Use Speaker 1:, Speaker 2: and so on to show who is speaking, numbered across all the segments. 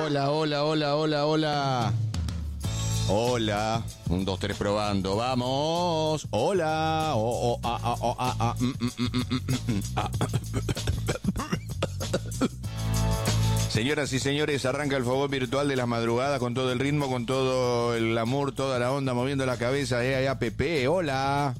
Speaker 1: Hola, hola, hola, hola, hola. Hola. 1, 2, 3 probando. Vamos. Hola. Señoras y señores, arranca el fogón virtual de las madrugadas con todo el ritmo, con todo el amor, toda la onda, moviendo la cabeza. Pepe, hola.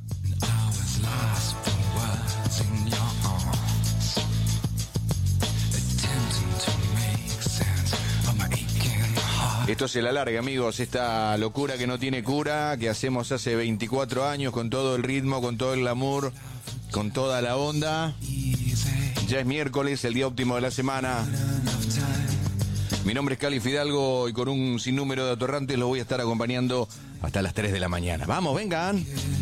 Speaker 1: Esto se la larga, amigos, esta locura que no tiene cura, que hacemos hace 24 años con todo el ritmo, con todo el glamour, con toda la onda. Ya es miércoles, el día óptimo de la semana. Mi nombre es Cali Fidalgo y con un sinnúmero de atorrantes los voy a estar acompañando hasta las 3 de la mañana. ¡Vamos, vengan!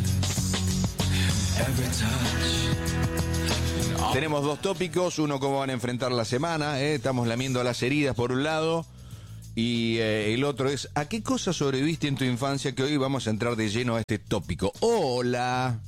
Speaker 1: Tenemos 2 tópicos, uno cómo van a enfrentar la semana, estamos lamiendo las heridas por un lado. Y el otro es, ¿a qué cosa sobreviviste en tu infancia? Que hoy vamos a entrar de lleno a este tópico. ¡Hola!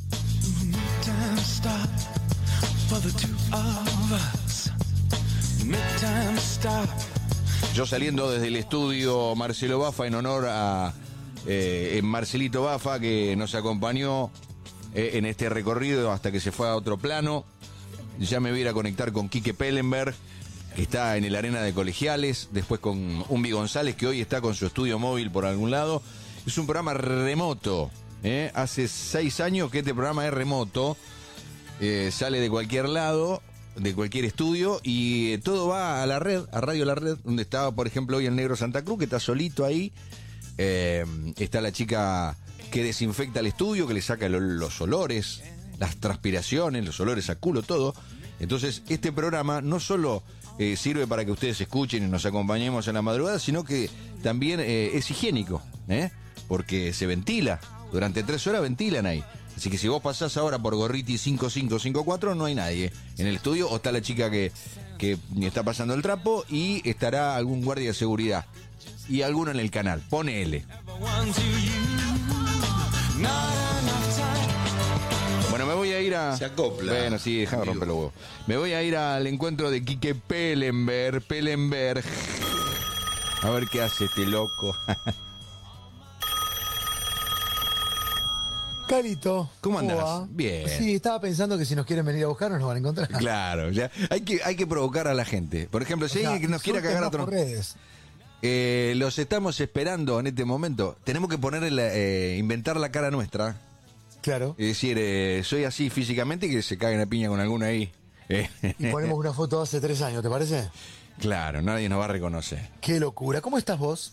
Speaker 1: Yo saliendo desde el estudio Marcelo Bafa en honor a Marcelito Bafa, que nos acompañó en este recorrido hasta que se fue a otro plano. Ya me voy a ir a conectar con Quique Pellenberg, que está en el Arena de Colegiales, después con Umbi González, que hoy está con su estudio móvil por algún lado. Es un programa remoto, hace 6 años que este programa es remoto, sale de cualquier lado, de cualquier estudio, y todo va a la red, a Radio La Red, donde estaba, por ejemplo, hoy el Negro Santa Cruz, que está solito ahí. Está la chica que desinfecta el estudio, que le saca los olores, las transpiraciones, los olores a culo, todo. Entonces, este programa no solo sirve para que ustedes escuchen y nos acompañemos en la madrugada, sino que también es higiénico, porque se ventila. Durante 3 horas ventilan ahí. Así que si vos pasás ahora por Gorriti 5554, no hay nadie en el estudio, o está la chica que está pasando el trapo, y estará algún guardia de seguridad. Y alguno en el canal. Ponele. Bueno, me voy a ir a...
Speaker 2: Se acopla.
Speaker 1: Bueno, sí, déjame romper los huevos. Me voy a ir al encuentro de Quique Pellenberg. A ver qué hace este loco.
Speaker 3: Calito.
Speaker 1: ¿Cómo andás?
Speaker 3: va?
Speaker 1: Bien.
Speaker 3: Sí, estaba pensando que si nos quieren venir a buscar nos van a encontrar.
Speaker 1: Claro, ya. Hay que provocar a la gente. Por ejemplo, si alguien que nos quiera cagar a otro...
Speaker 3: por redes.
Speaker 1: Los estamos esperando en este momento. Tenemos que inventar la cara nuestra.
Speaker 3: Claro.
Speaker 1: Es decir, soy así físicamente y que se caguen a piña con alguno ahí.
Speaker 3: Y ponemos una foto hace 3 años, ¿te parece?
Speaker 1: Claro, nadie nos va a reconocer.
Speaker 3: Qué locura. ¿Cómo estás vos?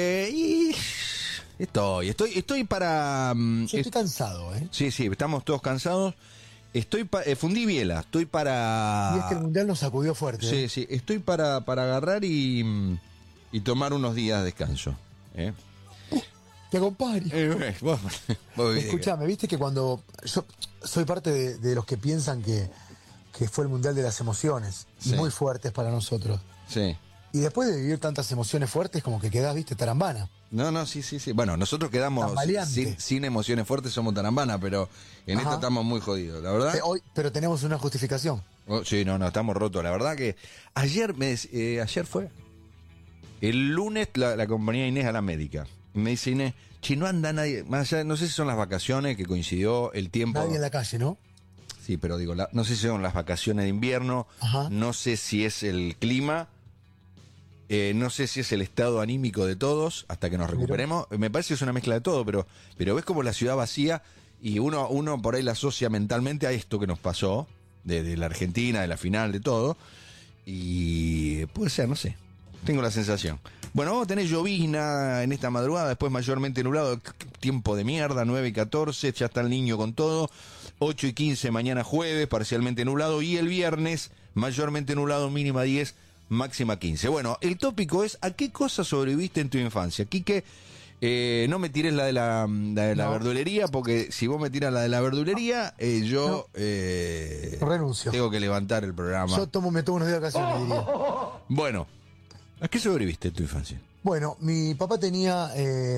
Speaker 1: Estoy para...
Speaker 3: Yo estoy cansado, ¿eh?
Speaker 1: Sí, estamos todos cansados. Fundí biela, estoy para...
Speaker 3: Y es que el Mundial nos sacudió fuerte.
Speaker 1: Sí, sí, estoy para agarrar y tomar unos días de descanso.
Speaker 3: Te acompaño.
Speaker 1: Vos
Speaker 3: Escuchame, viste que cuando... Yo soy parte de los que piensan que fue el Mundial de las emociones.
Speaker 1: Sí.
Speaker 3: Y muy fuertes para nosotros.
Speaker 1: Sí.
Speaker 3: Y después de vivir tantas emociones fuertes, como que quedás, viste, tarambana.
Speaker 1: No, sí. Bueno, nosotros quedamos sin emociones fuertes, somos tarambana, pero en esto estamos muy jodidos, la verdad.
Speaker 3: Pero tenemos una justificación.
Speaker 1: Sí, no, estamos rotos. La verdad que ayer fue. El lunes la acompañé a Inés a la médica. Me dice Inés, no anda nadie, más allá, no sé si son las vacaciones que coincidió el tiempo.
Speaker 3: Nadie en la calle, ¿no?
Speaker 1: Sí, pero digo, no sé si son las vacaciones de invierno, no sé si es el clima, no sé si es el estado anímico de todos, hasta que nos recuperemos. Me parece que es una mezcla de todo, pero ves como la ciudad vacía y uno por ahí la asocia mentalmente a esto que nos pasó, de la Argentina, de la final, de todo, y puede ser, no sé, tengo la sensación. Bueno, vamos a tener llovizna en esta madrugada, después mayormente nublado, tiempo de mierda, 9:14, ya está el niño con todo, 8:15 mañana jueves, parcialmente nublado, y el viernes mayormente nublado, mínima 10, máxima 15. Bueno, el tópico es, ¿a qué cosa sobreviviste en tu infancia? Quique, no me tires la de la verdulería, porque si vos me tiras la de la verdulería, yo
Speaker 3: renuncio.
Speaker 1: Tengo que levantar el programa.
Speaker 3: Yo me tomo unos días de vacaciones, diría.
Speaker 1: Bueno, ¿a qué sobreviviste en tu infancia?
Speaker 3: Bueno, mi papá tenía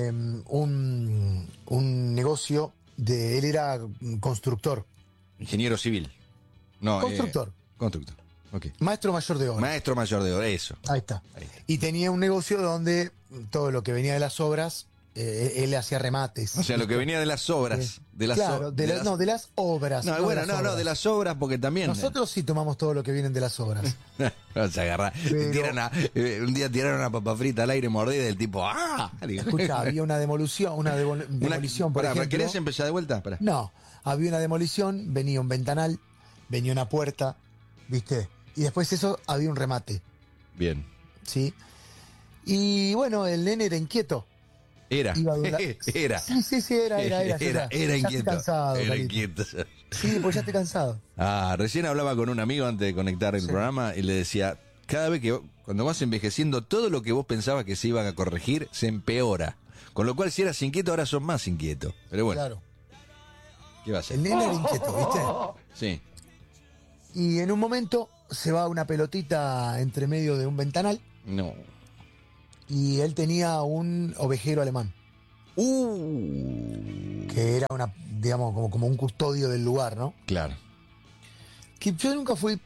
Speaker 3: un negocio él era constructor.
Speaker 1: Ingeniero civil. No,
Speaker 3: Constructor.
Speaker 1: Constructor. Ok.
Speaker 3: Maestro mayor de obra.
Speaker 1: Maestro mayor de obra, eso.
Speaker 3: Ahí está.
Speaker 1: Ahí está.
Speaker 3: Y tenía un negocio donde todo lo que venía de las obras, él hacía remates.
Speaker 1: O sea, lo que venía de las obras.
Speaker 3: Claro, de las obras.
Speaker 1: No, bueno, no, de las obras, porque también.
Speaker 3: Nosotros sí tomamos todo lo que vienen de las obras.
Speaker 1: No se agarra.
Speaker 3: Pero-
Speaker 1: Un día tiraron una papa frita al aire mordida del tipo. ¡Ah!
Speaker 3: Escucha, había una demolición, demolición, por
Speaker 1: Pará,
Speaker 3: ejemplo.
Speaker 1: ¿querés empezar de vuelta? Pará.
Speaker 3: No, había una demolición, venía un ventanal, venía una puerta, ¿viste? Y después eso había un remate,
Speaker 1: Bien.
Speaker 3: ¿sí? Y bueno, el nene era inquieto.
Speaker 1: Era.
Speaker 3: Iba a durar-
Speaker 1: Era.
Speaker 3: Sí, era.
Speaker 1: Era
Speaker 3: Ya
Speaker 1: inquieto.
Speaker 3: estoy cansado,
Speaker 1: Era
Speaker 3: Carito.
Speaker 1: inquieto.
Speaker 3: Sí, pues ya estoy cansado.
Speaker 1: Recién hablaba con un amigo antes de conectar el programa y le decía, cada vez que cuando vas envejeciendo, todo lo que vos pensabas que se iba a corregir se empeora. Con lo cual, si eras inquieto, ahora sos más inquieto. Pero bueno,
Speaker 3: Claro.
Speaker 1: ¿qué va a hacer?
Speaker 3: El nene era inquieto, ¿viste?
Speaker 1: Sí.
Speaker 3: Y en un momento se va una pelotita entre medio de un ventanal
Speaker 1: No.
Speaker 3: y él tenía un ovejero alemán, que era digamos, como un custodio del lugar, ¿no?
Speaker 1: Claro.
Speaker 3: Que yo nunca fui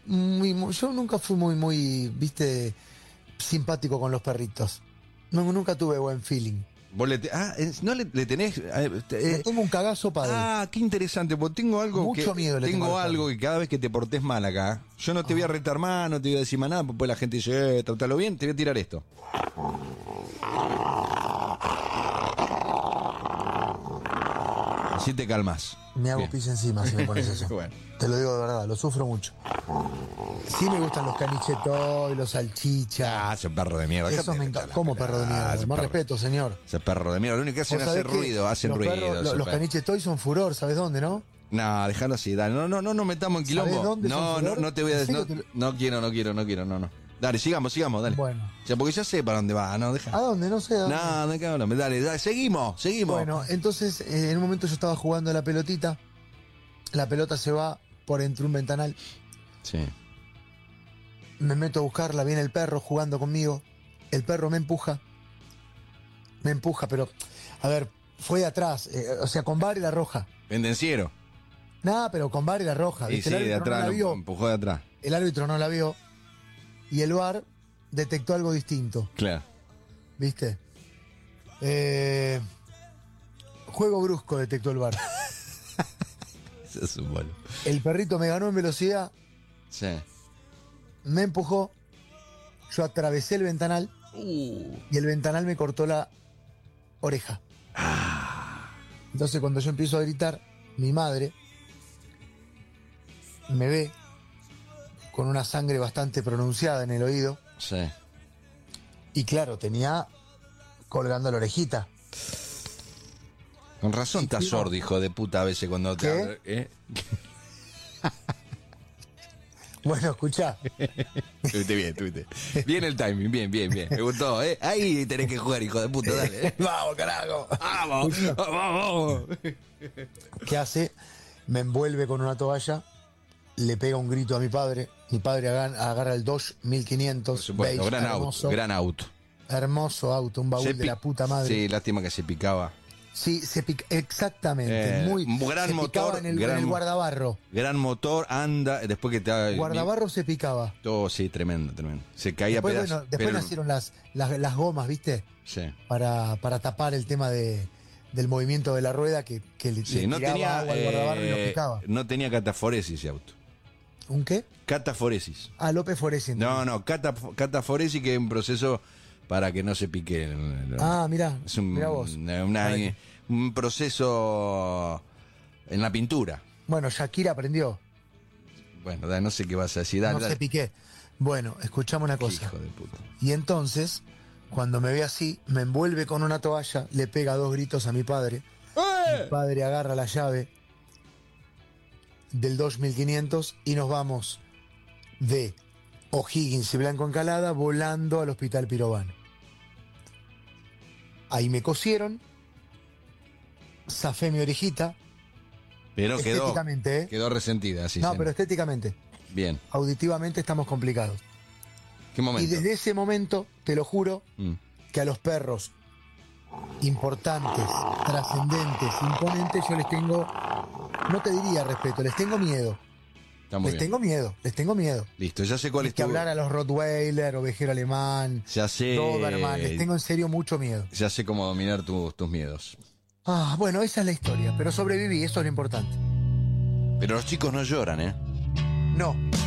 Speaker 3: muy, viste, simpático con los perritos. No, nunca tuve buen feeling.
Speaker 1: Vos no le tenés.
Speaker 3: Le tengo un cagazo padre.
Speaker 1: Qué interesante, porque tengo algo
Speaker 3: Mucho miedo le tengo
Speaker 1: tengo
Speaker 3: al
Speaker 1: algo
Speaker 3: perro.
Speaker 1: que cada vez que te portés mal acá, yo no te voy a retar más, no te voy a decir más nada, porque después la gente dice, tratalo bien, te voy a tirar esto. Así te calmas.
Speaker 3: Me hago
Speaker 1: Bien.
Speaker 3: pis encima si me pones eso.
Speaker 1: Bueno.
Speaker 3: Te lo digo de verdad, lo sufro mucho. Sí me gustan los canichetos y los salchichas.
Speaker 1: Ese perro de mierda.
Speaker 3: Eso me encanta. ¿Cómo perro de mierda?
Speaker 1: ese
Speaker 3: Más
Speaker 1: perro.
Speaker 3: respeto, señor.
Speaker 1: Ese perro de mierda. Lo único que hacen
Speaker 3: Vos
Speaker 1: es hacer
Speaker 3: sabés que
Speaker 1: ruido, hacen
Speaker 3: los
Speaker 1: ruido.
Speaker 3: perros,
Speaker 1: ese
Speaker 3: los
Speaker 1: perro.
Speaker 3: caniche toy son furor, ¿sabes dónde, no?
Speaker 1: No, déjalo así, dale. No metamos en quilombo.
Speaker 3: ¿Sabés dónde son
Speaker 1: No,
Speaker 3: furor?
Speaker 1: no te voy a
Speaker 3: ¿En
Speaker 1: decir.
Speaker 3: serio
Speaker 1: No quiero, no. Dale, sigamos, dale.
Speaker 3: Bueno.
Speaker 1: O sea, porque ya sé para dónde va, no, deja.
Speaker 3: ¿A dónde? No sé. ¿a dónde?
Speaker 1: No, me cago en la- dale, seguimos.
Speaker 3: Bueno, entonces en un momento yo estaba jugando a la pelotita. La pelota se va por entre un ventanal.
Speaker 1: Sí.
Speaker 3: Me meto a buscarla, viene el perro jugando conmigo. El perro me empuja, pero, a ver, fue de atrás, o sea, con VAR era roja.
Speaker 1: Pendenciero.
Speaker 3: Nada, pero con VAR era roja.
Speaker 1: Y
Speaker 3: ¿viste?
Speaker 1: sí,
Speaker 3: El
Speaker 1: de
Speaker 3: árbitro no
Speaker 1: atrás,
Speaker 3: la vio,
Speaker 1: lo empujó de atrás.
Speaker 3: el árbitro no la vio y el VAR detectó algo distinto,
Speaker 1: Claro.
Speaker 3: ¿viste? Juego brusco detectó el VAR.
Speaker 1: Eso es un bolo.
Speaker 3: El perrito me ganó en velocidad,
Speaker 1: Sí.
Speaker 3: me empujó, yo atravesé el ventanal y el ventanal me cortó la oreja. Entonces cuando yo empiezo a gritar, mi madre me ve con una sangre bastante pronunciada en el oído
Speaker 1: Sí.
Speaker 3: y claro, tenía colgando la orejita.
Speaker 1: Con razón estás sordo, hijo de puta, a veces cuando te
Speaker 3: ¿Qué?
Speaker 1: hablo, ¿eh?
Speaker 3: Bueno, escuchá,
Speaker 1: Estuviste bien, estuviste. Bien el timing, bien. Me gustó, ¿eh? Ahí tenés que jugar, hijo de puta, dale.
Speaker 3: vamos carajo.
Speaker 1: Vamos.
Speaker 3: ¿Qué hace? Me envuelve con una toalla, le pega un grito a mi padre agarra el Dodge 1500,
Speaker 1: Por supuesto,
Speaker 3: beige,
Speaker 1: gran auto.
Speaker 3: hermoso auto, un baúl de la puta madre.
Speaker 1: Sí, lástima que se picaba.
Speaker 3: Sí, se pica, exactamente,
Speaker 1: Un gran
Speaker 3: se picaba
Speaker 1: motor,
Speaker 3: en el guardabarro.
Speaker 1: Gran motor, anda, después que te...
Speaker 3: Guardabarro se picaba.
Speaker 1: Todo, sí, tremendo. Se caía
Speaker 3: Después,
Speaker 1: pedazos.
Speaker 3: bueno, después nacieron las gomas, ¿viste?
Speaker 1: Sí.
Speaker 3: Para tapar el tema del movimiento de la rueda que le
Speaker 1: Sí, no
Speaker 3: tiraba
Speaker 1: tenía,
Speaker 3: agua al guardabarro y lo picaba.
Speaker 1: no tenía cataforesis ese auto.
Speaker 3: ¿Un qué?
Speaker 1: Cataforesis.
Speaker 3: Ah, López Foresi.
Speaker 1: No, cataforesis, que es un proceso para que no se pique.
Speaker 3: Mirá,
Speaker 1: Es un,
Speaker 3: mirá vos.
Speaker 1: un proceso en la pintura.
Speaker 3: Bueno, Shakira aprendió,
Speaker 1: Bueno, no sé qué vas a decir. Dale,
Speaker 3: no se
Speaker 1: dale.
Speaker 3: piqué. Bueno, escuchame una
Speaker 1: Qué
Speaker 3: cosa.
Speaker 1: hijo de puta.
Speaker 3: Y entonces, cuando me ve así, me envuelve con una toalla, le pega 2 gritos a mi padre. Mi padre agarra la llave del Dodge 1500 y nos vamos de O'Higgins y Blanco Encalada volando al Hospital Pirovano. Ahí me cosieron, zafé mi orejita,
Speaker 1: Pero
Speaker 3: estéticamente, ¿eh?
Speaker 1: quedó resentida, así.
Speaker 3: No,
Speaker 1: sí.
Speaker 3: pero estéticamente,
Speaker 1: Bien.
Speaker 3: auditivamente estamos complicados.
Speaker 1: ¿Qué momento?
Speaker 3: Y desde ese momento, te lo juro,
Speaker 1: Mm.
Speaker 3: que a los perros importantes, trascendentes, imponentes, yo les tengo, no te diría respeto, les tengo miedo.
Speaker 1: Está muy
Speaker 3: Les
Speaker 1: bien.
Speaker 3: tengo miedo.
Speaker 1: Listo, ya sé cuál
Speaker 3: Hay
Speaker 1: es
Speaker 3: que
Speaker 1: tu...
Speaker 3: hablar a los Rottweiler, ovejero alemán,
Speaker 1: Ya sé...
Speaker 3: Doberman, les tengo en serio mucho miedo.
Speaker 1: Ya sé cómo dominar tus miedos.
Speaker 3: Bueno, esa es la historia, pero sobreviví, eso es lo importante.
Speaker 1: Pero los chicos no lloran, ¿eh?
Speaker 3: No,